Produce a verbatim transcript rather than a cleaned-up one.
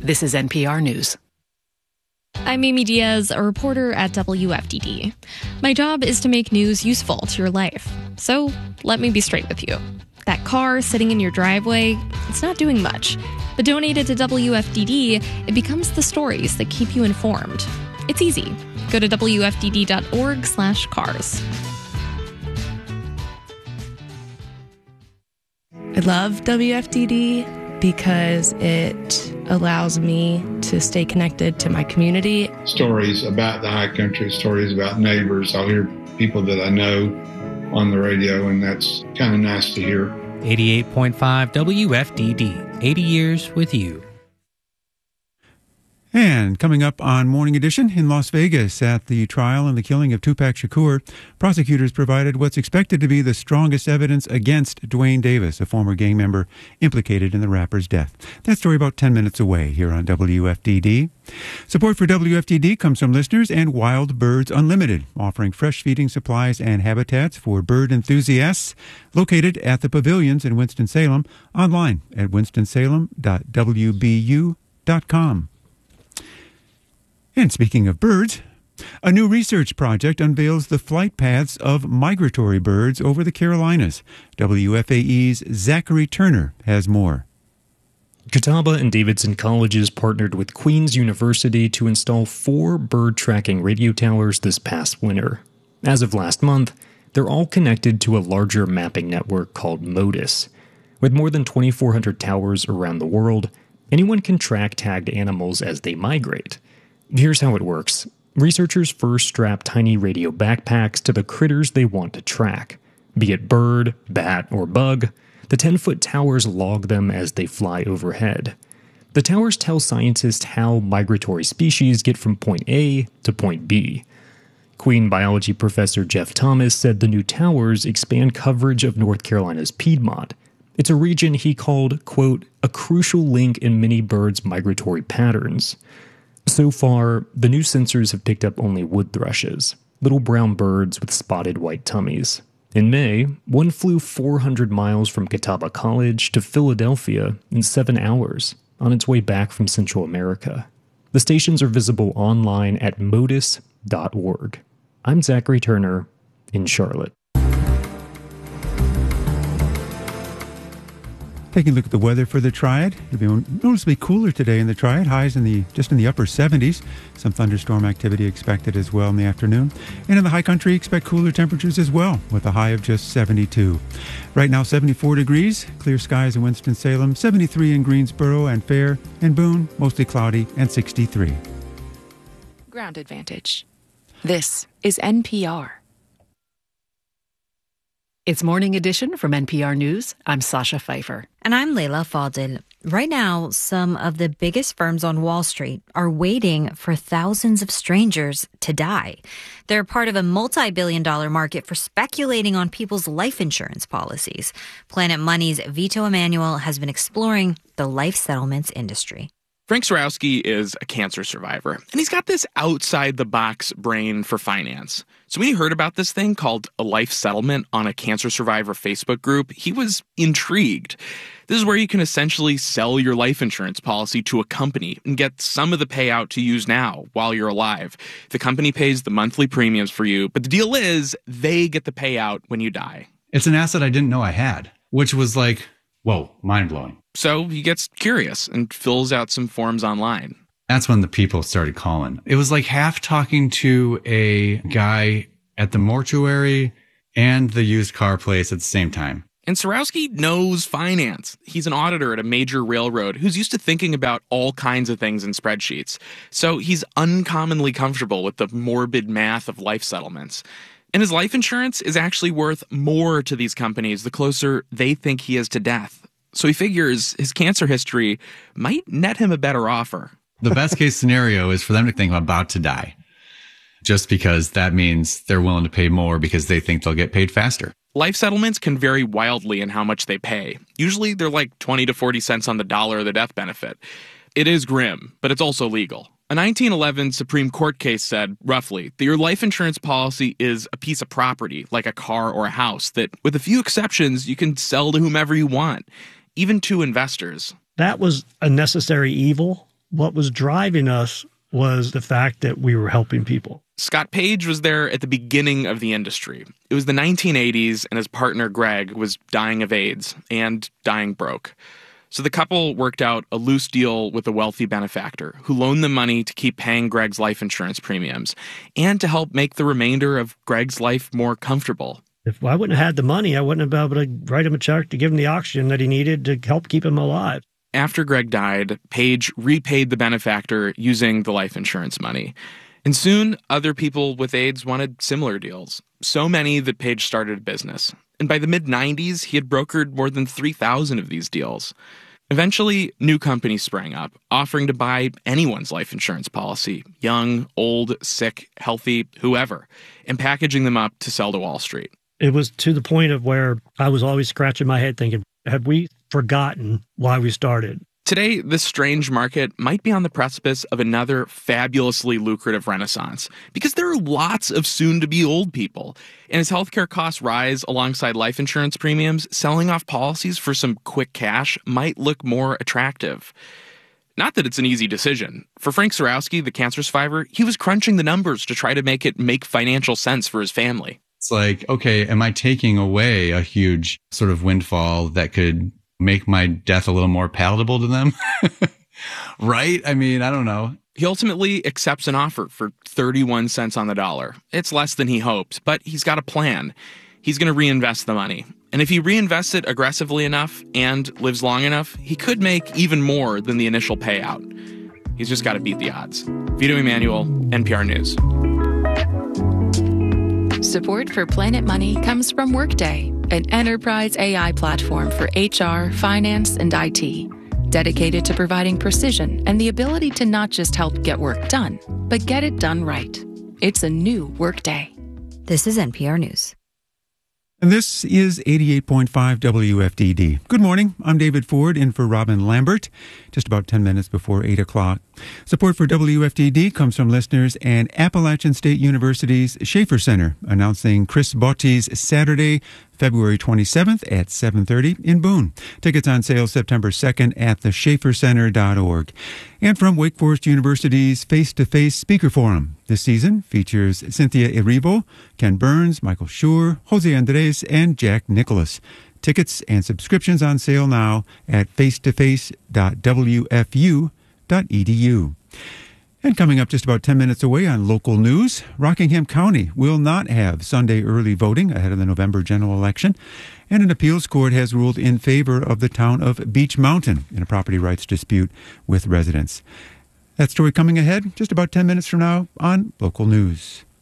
This is N P R News. I'm Amy Diaz, a reporter at W F D D. My job is to make news useful to your life. So let me be straight with you. That car sitting in your driveway, it's not doing much. But donated to W F D D, it becomes the stories that keep you informed. It's easy. Go to W F D D dot org slash cars. I love W F D D because it allows me to stay connected to my community. Stories about the high country, stories about neighbors. I'll hear people that I know on the radio, and that's kind of nice to hear. eighty-eight point five W F D D, eighty years with you. And coming up on Morning Edition, in Las Vegas at the trial in the killing of Tupac Shakur, prosecutors provided what's expected to be the strongest evidence against Duane Davis, a former gang member implicated in the rapper's death. That story about ten minutes away here on W F D D. Support for W F D D comes from listeners and Wild Birds Unlimited, offering fresh feeding supplies and habitats for bird enthusiasts, located at the pavilions in Winston-Salem, online at winston salem dot w b u dot com. And speaking of birds, a new research project unveils the flight paths of migratory birds over the Carolinas. W F A E's Zachary Turner has more. Catawba and Davidson colleges partnered with Queen's University to install four bird tracking radio towers this past winter. As of last month, they're all connected to a larger mapping network called MODIS. With more than twenty-four hundred towers around the world, anyone can track tagged animals as they migrate. Here's how it works. Researchers first strap tiny radio backpacks to the critters they want to track. Be it bird, bat, or bug, the ten-foot towers log them as they fly overhead. The towers tell scientists how migratory species get from point A to point B. Queen biology professor Jeff Thomas said the new towers expand coverage of North Carolina's Piedmont. It's a region he called, quote, a crucial link in many birds' migratory patterns. So far, the new sensors have picked up only wood thrushes, little brown birds with spotted white tummies. In May, one flew four hundred miles from Catawba College to Philadelphia in seven hours on its way back from Central America. The stations are visible online at modis dot org. I'm Zachary Turner in Charlotte. Taking a look at the weather for the Triad. It'll be noticeably cooler today in the Triad. Highs in the just in the upper seventies. Some thunderstorm activity expected as well in the afternoon. And in the high country, expect cooler temperatures as well, with a high of just seventy-two. Right now, seventy-four degrees. Clear skies in Winston-Salem. seventy-three in Greensboro and Fair. And Boone, mostly cloudy, and sixty-three. Ground Advantage. This is N P R. It's Morning Edition from N P R News. I'm Sasha Pfeiffer. And I'm Leila Fadel. Right now, some of the biggest firms on Wall Street are waiting for thousands of strangers to die. They're part of a multi-billion dollar market for speculating on people's life insurance policies. Planet Money's Vito Emanuel has been exploring the life settlements industry. Frank Sarowski is a cancer survivor, and he's got this outside-the-box brain for finance. So when he heard about this thing called a life settlement on a cancer survivor Facebook group, he was intrigued. This is where you can essentially sell your life insurance policy to a company and get some of the payout to use now while you're alive. The company pays the monthly premiums for you, but the deal is they get the payout when you die. It's an asset I didn't know I had, which was like, whoa, mind-blowing. So he gets curious and fills out some forms online. That's when the people started calling. It was like half talking to a guy at the mortuary and the used car place at the same time. And Sarowski knows finance. He's an auditor at a major railroad who's used to thinking about all kinds of things in spreadsheets. So he's uncommonly comfortable with the morbid math of life settlements. And his life insurance is actually worth more to these companies the closer they think he is to death. So he figures his cancer history might net him a better offer. The best case scenario is for them to think I'm about to die, just because that means they're willing to pay more because they think they'll get paid faster. Life settlements can vary wildly in how much they pay. Usually they're like twenty to forty cents on the dollar of the death benefit. It is grim, but it's also legal. A nineteen eleven Supreme Court case said, roughly, that your life insurance policy is a piece of property, like a car or a house, that, with a few exceptions, you can sell to whomever you want, even to investors. That was a necessary evil what was driving us was the fact that we were helping people. Scott Page was there at the beginning of the industry. It was the nineteen eighties, and his partner Greg was dying of AIDS and dying broke. So the couple worked out a loose deal with a wealthy benefactor who loaned them money to keep paying Greg's life insurance premiums and to help make the remainder of Greg's life more comfortable. If I wouldn't have had the money, I wouldn't have been able to write him a check to give him the oxygen that he needed to help keep him alive. After Greg died, Page repaid the benefactor using the life insurance money. And soon, other people with AIDS wanted similar deals. So many that Page started a business. And by the mid nineties, he had brokered more than three thousand of these deals. Eventually, new companies sprang up, offering to buy anyone's life insurance policy, young, old, sick, healthy, whoever, and packaging them up to sell to Wall Street. It was to the point of where I was always scratching my head thinking, have we forgotten why we started? Today, this strange market might be on the precipice of another fabulously lucrative renaissance because there are lots of soon-to-be old people. And as healthcare costs rise alongside life insurance premiums, selling off policies for some quick cash might look more attractive. Not that it's an easy decision. For Frank Surowski, the cancer survivor, he was crunching the numbers to try to make it make financial sense for his family. It's like, okay, am I taking away a huge sort of windfall that could make my death a little more palatable to them? Right? I mean, I don't know. He ultimately accepts an offer for thirty-one cents on the dollar. It's less than he hoped, but he's got a plan. He's going to reinvest the money. And if he reinvests it aggressively enough and lives long enough, he could make even more than the initial payout. He's just got to beat the odds. Vito Emanuel, N P R News. Support for Planet Money comes from Workday, an enterprise A I platform for H R, finance, and I T, dedicated to providing precision and the ability to not just help get work done, but get it done right. It's a new Workday. This is N P R News. And this is eighty-eight point five W F D D. Good morning. I'm David Ford, in for Robin Lambert, just about ten minutes before eight o'clock. Support for W F D D comes from listeners and Appalachian State University's Schaefer Center, announcing Chris Botti's Saturday, February twenty-seventh at seven thirty in Boone. Tickets on sale September second at the schaefer center dot org. And from Wake Forest University's Face-to-Face Speaker Forum. This season features Cynthia Erivo, Ken Burns, Michael Schur, Jose Andres, and Jack Nicholas. Tickets and subscriptions on sale now at face to face dot w f u dot e d u. And coming up just about ten minutes away on local news, Rockingham County will not have Sunday early voting ahead of the November general election. And an appeals court has ruled in favor of the town of Beech Mountain in a property rights dispute with residents. That story coming ahead just about ten minutes from now on local news.